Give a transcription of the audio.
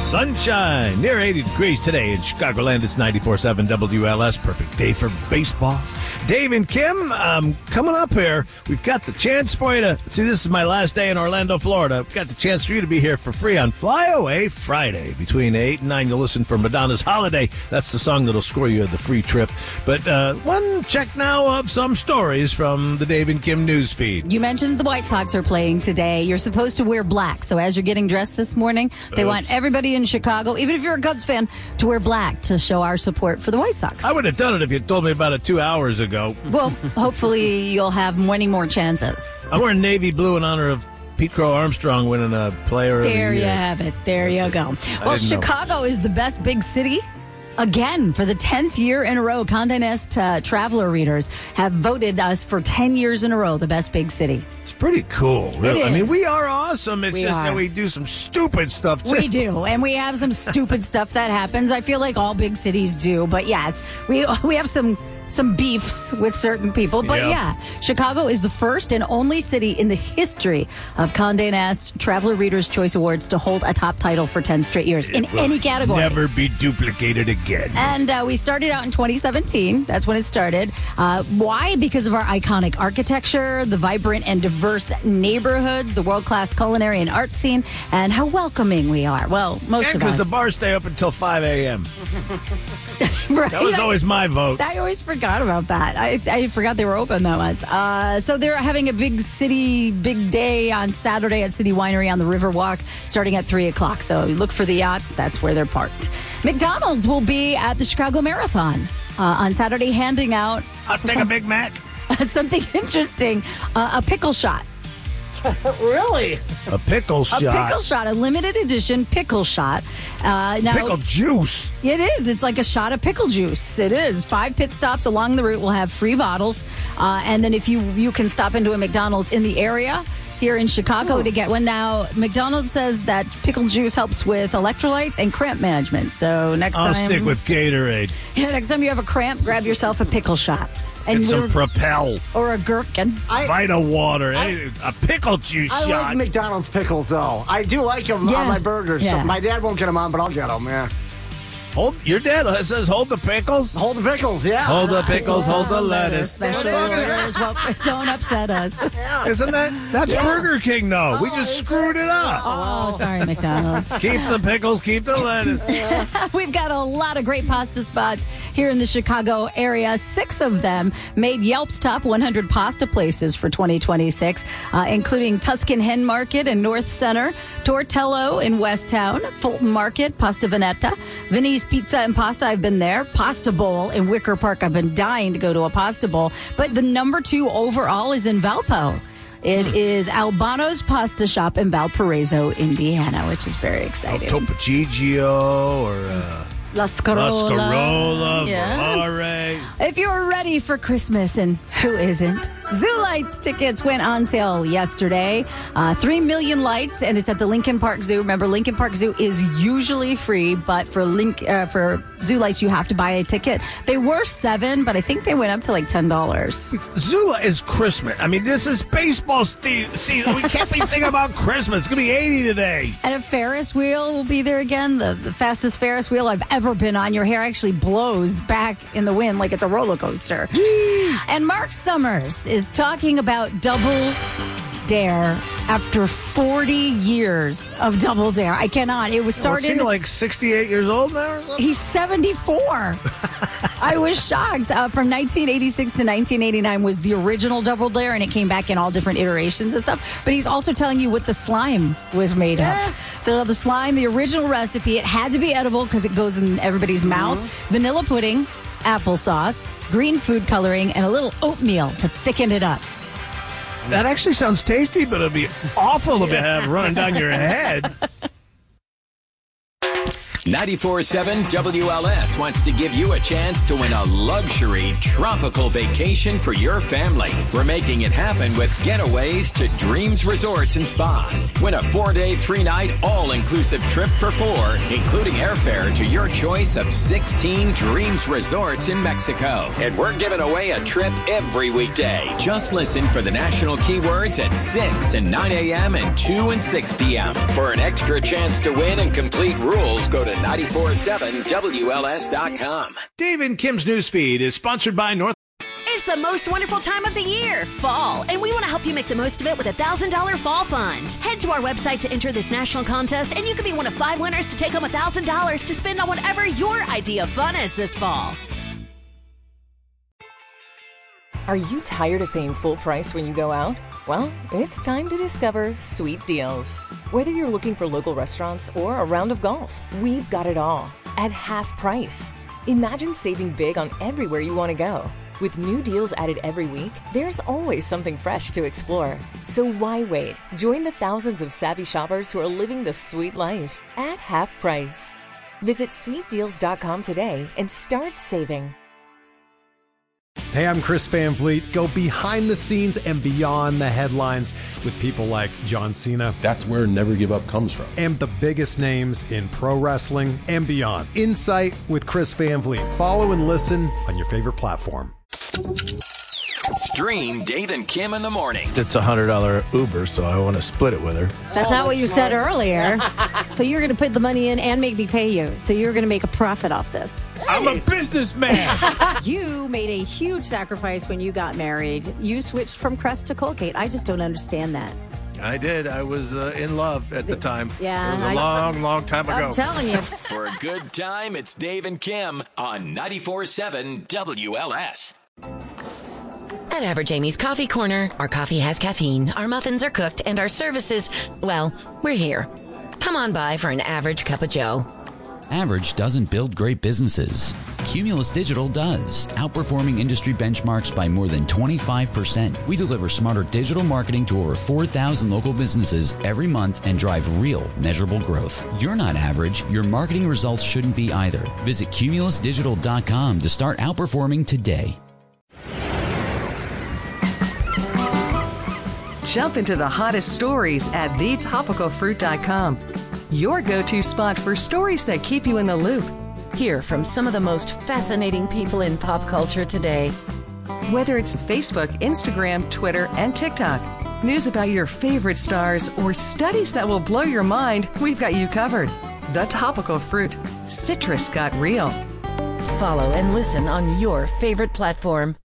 Sunshine, near 80 degrees today in Chicagoland. It's 94.7 WLS. Perfect day for baseball. Dave and Kim, coming up here, we've got the chance for you to... See, this is my last day in Orlando, Florida. We've got the chance for you to be here for free on Flyaway Friday. Between 8 and 9, you'll listen for Madonna's Holiday. That's the song that'll score you the free trip. But one check now of some stories from the Dave and Kim news feed. You mentioned the White Sox are playing today. You're supposed to wear black. So as you're getting dressed this morning, they want everybody in Chicago, even if you're a Cubs fan, to wear black to show our support for the White Sox. I would have done it if you told me about it 2 hours ago. Well, hopefully you'll have many more chances. I'm wearing navy blue in honor of Pete Crow Armstrong winning a Player of the Year. There you have it. There you go. Well, Chicago is the best big city. Again, for the 10th year in a row, Condé Nast Traveler readers have voted us for 10 years in a row the best big city. It's pretty cool, really. It is. I mean, we are awesome. It's just that we do some stupid stuff, too. We do, and we have some stupid stuff that happens. I feel like all big cities do, but yes, we have some beefs with certain people. But yeah, Chicago is the first and only city in the history of Condé Nast Traveler Readers' Choice Awards to hold a top title for 10 straight years in any category. Never be duplicated again. And we started out in 2017. That's when it started. Why? Because of our iconic architecture, the vibrant and diverse neighborhoods, the world-class culinary and art scene, and how welcoming we are. Well, most of us. because the bars stay up until 5 a.m. Right? That was always my vote. I always forgot about that. I forgot they were open, that was. So they're having a big day on Saturday at City Winery on the Riverwalk starting at 3 o'clock. So look for the yachts. That's where they're parked. McDonald's will be at the Chicago Marathon on Saturday handing out... I'll take a Big Mac. Something interesting, a pickle shot. Really? A pickle shot. A pickle shot, a limited edition pickle shot. Now, pickle juice. It is. It's like a shot of pickle juice. It is. 5 pit stops along the route will have free bottles. And then if you can stop into a McDonald's in the area here in Chicago to get one. Now, McDonald's says that pickle juice helps with electrolytes and cramp management. So I'll stick with Gatorade. Yeah, next time you have a cramp, grab yourself a pickle shot. And some Propel. Or a gherkin. Vita water. A pickle juice shot. I like McDonald's pickles, though. I do like them on my burgers. Yeah. So my dad won't get them on, but I'll get them, yeah. Your dad says hold the pickles? Hold the pickles, yeah. Hold the pickles, hold the lettuce. Special orders. Well, don't upset us. Isn't that's Burger King, though. We just screwed it up. Oh, sorry, McDonald's. Keep the pickles, keep the lettuce. We've got a lot of great pasta spots here in the Chicago area. 6 of them made Yelp's top 100 pasta places for 2026, including Tuscan Hen Market in North Center, Tortello in Westtown, Fulton Market, Pasta Veneta, Vinny's Pizza and Pasta, I've been there, Pasta Bowl in Wicker Park. I've been dying to go to a Pasta Bowl. But the number 2 overall is in Valpo. It is Albano's Pasta Shop in Valparaiso, Indiana, which is very exciting. Topo Gigio or... La Scarola. Volare. If you're ready for Christmas, and who isn't, Zoo Lights tickets went on sale yesterday. 3 million lights, and it's at the Lincoln Park Zoo. Remember, Lincoln Park Zoo is usually free, but for Zoo Lights, you have to buy a ticket. They were $7, but I think they went up to like $10. Zoo is Christmas. I mean, this is baseball season. We can't be thinking about Christmas. It's going to be 80 today. And a Ferris wheel will be there again, the fastest Ferris wheel I've ever been on. Your hair actually blows back in the wind like it's a roller coaster. And Mark Summers is talking about Double Dare after 40 years of Double Dare. I cannot. It was started... Is he like 68 years old now or something? He's 74. I was shocked. From 1986 to 1989 was the original Double Dare, and it came back in all different iterations and stuff. But he's also telling you what the slime was made of. So the slime, the original recipe, it had to be edible because it goes in everybody's mouth. Vanilla pudding, applesauce, green food coloring, and a little oatmeal to thicken it up. That actually sounds tasty, but it'd be awful to have running down your head. 94.7 WLS wants to give you a chance to win a luxury tropical vacation for your family. We're making it happen with getaways to Dreams Resorts and Spas. Win a 4-day, 3-night, all-inclusive trip for 4, including airfare to your choice of 16 Dreams Resorts in Mexico. And we're giving away a trip every weekday. Just listen for the national keywords at 6 and 9 a.m. and 2 and 6 p.m. For an extra chance to win and complete rules, go to 947WLS.com. Dave and Kim's newsfeed is sponsored by North. It's the most wonderful time of the year, fall, and we want to help you make the most of it with a $1,000 fall fund. Head to our website to enter this national contest, and you could be one of 5 winners to take home $1,000 to spend on whatever your idea of fun is this fall. Are you tired of paying full price when you go out? Well, it's time to discover Sweet Deals. Whether you're looking for local restaurants or a round of golf, we've got it all at half price. Imagine saving big on everywhere you want to go. With new deals added every week, there's always something fresh to explore. So why wait? Join the thousands of savvy shoppers who are living the sweet life at half price. Visit sweetdeals.com today and start saving. Hey, I'm Chris Van Vliet. Go behind the scenes and beyond the headlines with people like John Cena. That's where Never Give Up comes from. And the biggest names in pro wrestling and beyond. Insight with Chris Van Vliet. Follow and listen on your favorite platform. Stream Dave and Kim in the morning. It's a $100 Uber, so I want to split it with her. That's not what you said earlier. So you're going to put the money in and make me pay you. So you're going to make a profit off this. I'm a businessman. You made a huge sacrifice when you got married. You switched from Crest to Colgate. I just don't understand that. I did. I was in love at the time. Yeah. It was a long time ago. I'm telling you. For a good time, it's Dave and Kim on 94.7 WLS. At Average Amy's Coffee Corner, our coffee has caffeine, our muffins are cooked, and our services, well, we're here. Come on by for an average cup of joe. Average doesn't build great businesses. Cumulus Digital does, outperforming industry benchmarks by more than 25%. We deliver smarter digital marketing to over 4,000 local businesses every month and drive real, measurable growth. You're not average. Your marketing results shouldn't be either. Visit cumulusdigital.com to start outperforming today. Jump into the hottest stories at thetopicalfruit.com. Your go-to spot for stories that keep you in the loop. Hear from some of the most fascinating people in pop culture today. Whether it's Facebook, Instagram, Twitter, and TikTok, news about your favorite stars, or studies that will blow your mind, we've got you covered. The Topical Fruit. Citrus got real. Follow and listen on your favorite platform.